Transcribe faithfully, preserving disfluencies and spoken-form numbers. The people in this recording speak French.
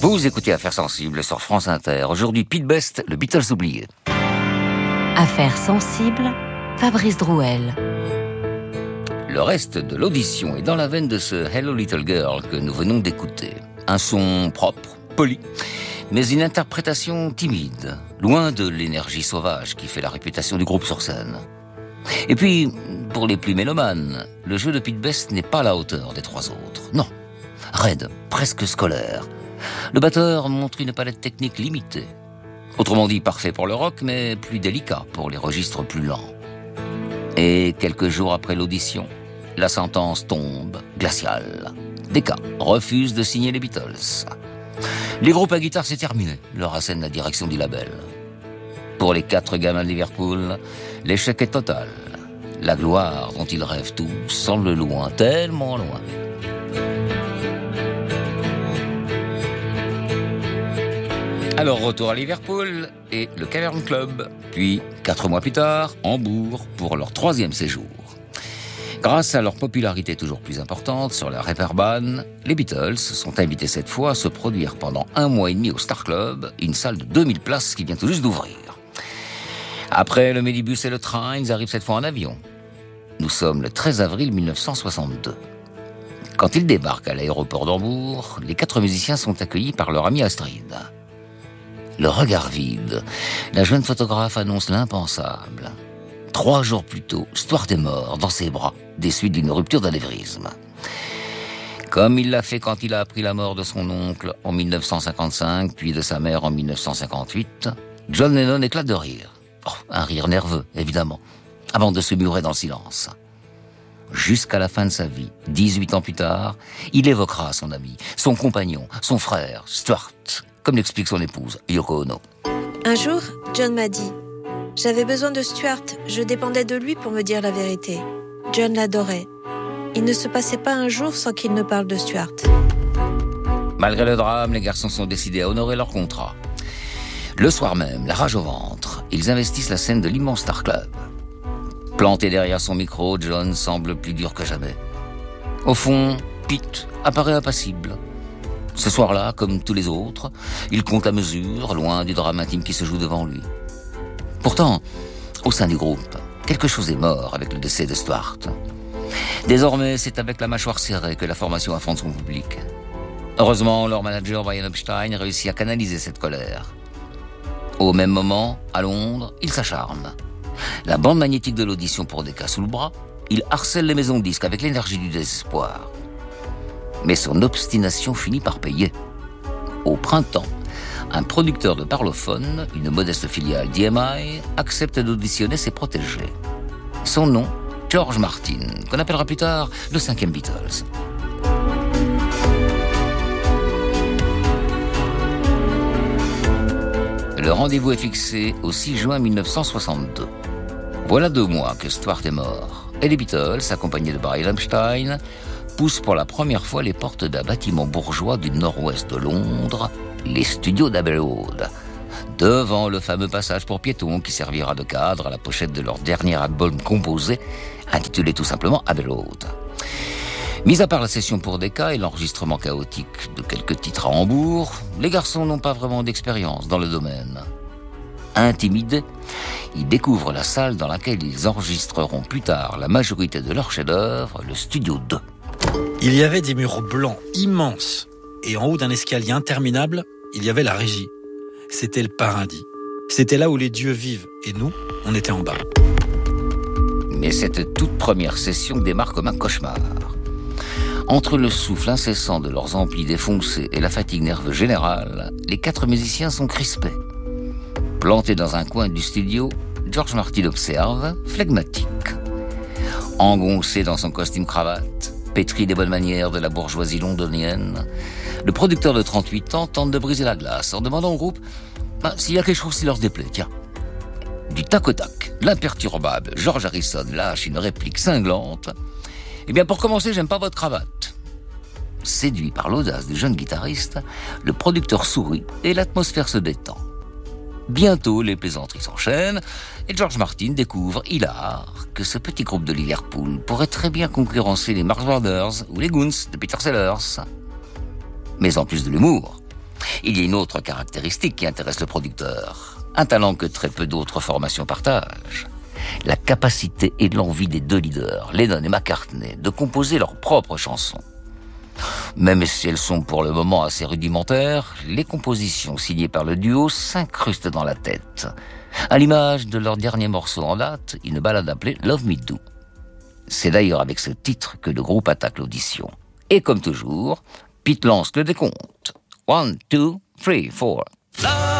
Vous écoutez Affaires sensibles sur France Inter. Aujourd'hui, Pete Best, le Beatles oublié. Affaires sensibles, Fabrice Drouel. Le reste de l'audition est dans la veine de ce Hello Little Girl que nous venons d'écouter. Un son propre, poli, mais une interprétation timide, loin de l'énergie sauvage qui fait la réputation du groupe sur scène. Et puis, pour les plus mélomanes, le jeu de Pete Best n'est pas à la hauteur des trois autres. Non, raide, presque scolaire. Le batteur montre une palette technique limitée. Autrement dit, parfait pour le rock, mais plus délicat pour les registres plus lents. Et quelques jours après l'audition, la sentence tombe, glaciale. Decca refuse de signer les Beatles. Les groupes à guitare, c'est terminé, leur assène la direction du label. Pour les quatre gamins de Liverpool, l'échec est total. La gloire dont ils rêvent tous semble loin, tellement loin. Alors retour à Liverpool et le Cavern Club, puis quatre mois plus tard, Hambourg pour leur troisième séjour. Grâce à leur popularité toujours plus importante sur la Reeperbahn, les Beatles sont invités cette fois à se produire pendant un mois et demi au Star Club, une salle de deux mille places qui vient tout juste d'ouvrir. Après le minibus et le train, ils arrivent cette fois en avion. Nous sommes le treize avril mille neuf cent soixante-deux. Quand ils débarquent à l'aéroport d'Hambourg, les quatre musiciens sont accueillis par leur amie Astrid. Le regard vide, la jeune photographe annonce l'impensable. Trois jours plus tôt, Stuart est mort dans ses bras, des suites d'une rupture d'anévrisme. Comme il l'a fait quand il a appris la mort de son oncle en mille neuf cent cinquante-cinq, puis de sa mère en mille neuf cent cinquante-huit, John Lennon éclate de rire. Oh, un rire nerveux, évidemment, avant de se murer dans le silence. Jusqu'à la fin de sa vie, dix-huit ans plus tard, il évoquera son ami, son compagnon, son frère, Stuart, comme l'explique son épouse, Yoko Ono. Un jour, John m'a dit « J'avais besoin de Stuart, je dépendais de lui pour me dire la vérité. » John l'adorait. Il ne se passait pas un jour sans qu'il ne parle de Stuart. Malgré le drame, les garçons sont décidés à honorer leur contrat. Le soir même, la rage au ventre, ils investissent la scène de l'immense Star Club. Planté derrière son micro, John semble plus dur que jamais. Au fond, Pete apparaît impassible. Ce soir-là, comme tous les autres, il compte la mesure, loin du drame intime qui se joue devant lui. Pourtant, au sein du groupe, quelque chose est mort avec le décès de Stuart. Désormais, c'est avec la mâchoire serrée que la formation affronte son public. Heureusement, leur manager Brian Epstein réussit à canaliser cette colère. Au même moment, à Londres, il s'acharne. La bande magnétique de l'audition pour Decca sous le bras, il harcèle les maisons de disques avec l'énergie du désespoir. Mais son obstination finit par payer. Au printemps, un producteur de parlophone, une modeste filiale d'E M I, accepte d'auditionner ses protégés. Son nom, George Martin, qu'on appellera plus tard le cinquième Beatles. Le rendez-vous est fixé au six juin mille neuf cent soixante-deux. Voilà deux mois que Stuart est mort, et les Beatles, accompagnés de Brian Epstein, poussent pour la première fois les portes d'un bâtiment bourgeois du nord-ouest de Londres, les studios d'Abbey Road, devant le fameux passage pour piétons qui servira de cadre à la pochette de leur dernier album composé, intitulé tout simplement Abbey Road. Mis à part la session pour Decca et l'enregistrement chaotique de quelques titres à Hambourg, les garçons n'ont pas vraiment d'expérience dans le domaine. Intimidés, ils découvrent la salle dans laquelle ils enregistreront plus tard la majorité de leurs chefs-d'œuvre, le Studio deux. Il y avait des murs blancs immenses, et en haut d'un escalier interminable, il y avait la régie. C'était le paradis. C'était là où les dieux vivent, et nous, on était en bas. Mais cette toute première session démarre comme un cauchemar. Entre le souffle incessant de leurs amplis défoncés et la fatigue nerveuse générale, les quatre musiciens sont crispés. Planté dans un coin du studio, George Martin observe, flegmatique. Engoncé dans son costume cravate, pétri des bonnes manières de la bourgeoisie londonienne, le producteur de trente-huit ans tente de briser la glace en demandant au groupe bah, s'il y a quelque chose qui leur déplaît, tiens. Du tac au tac, l'imperturbable George Harrison lâche une réplique cinglante. Eh bien, pour commencer, j'aime pas votre cravate. Séduit par l'audace du jeune guitariste, le producteur sourit et l'atmosphère se détend. Bientôt, les plaisanteries s'enchaînent et George Martin découvre, hilar, que ce petit groupe de Liverpool pourrait très bien concurrencer les Marx Brothers ou les Goons de Peter Sellers. Mais en plus de l'humour, Il y a une autre caractéristique qui intéresse le producteur. Un talent que très peu d'autres formations partagent. La capacité et l'envie des deux leaders, Lennon et McCartney, de composer leurs propres chansons. Même si elles sont pour le moment assez rudimentaires, les compositions signées par le duo s'incrustent dans la tête. À l'image de leur dernier morceau en date, une ballade appelée Love Me Do. C'est d'ailleurs avec ce titre que le groupe attaque l'audition. Et comme toujours, Pete lance le décompte. One, two, three, four.